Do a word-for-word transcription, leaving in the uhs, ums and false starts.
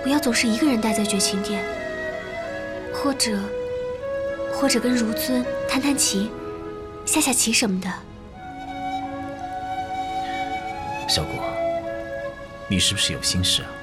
不要总是一个人待在绝情殿，或者，或者跟如尊弹弹琴、下下棋什么的。 小果，你是不是有心事啊？